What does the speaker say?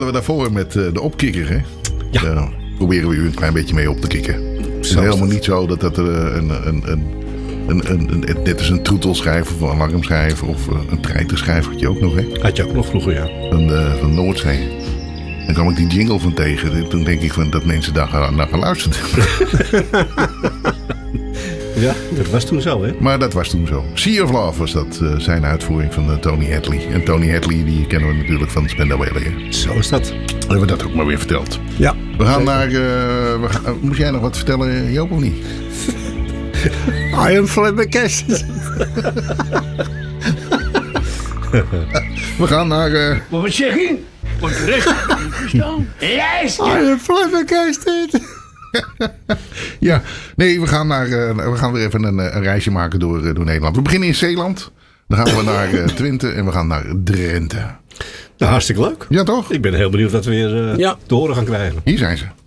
We daarvoor met de opkikker, hè? Ja. Daar proberen we u een klein beetje mee op te kikken. Het is helemaal niet zo dat dat net als een troetelschrijver of een alarmschrijver of een treiterschrijver had je ook nog, hè? Had je ook nog vroeger, ja. Van Noordzee. Dan kwam ik die jingle van tegen. Toen denk ik van dat mensen daar naar gaan luisteren. Ja, dat was toen zo, hè? Maar dat was toen zo. Sea of Love was dat, zijn uitvoering van Tony Hadley. En Tony Hadley, die kennen we natuurlijk van Spandau Ballet. Zo is dat. Hebben we dat ook maar weer verteld. Ja. We gaan naar... moest jij nog wat vertellen, Joop, of niet? I am flabbergasted. We gaan naar... Wat zeg je? Wat recht verstaan? Luister! I am flabbergasted. Ja, nee, we gaan weer even een reisje maken door Nederland. We beginnen in Zeeland. Dan gaan we naar Twente en we gaan naar Drenthe. Nou, hartstikke leuk. Ja, toch? Ik ben heel benieuwd wat we weer te horen gaan krijgen. Hier zijn ze.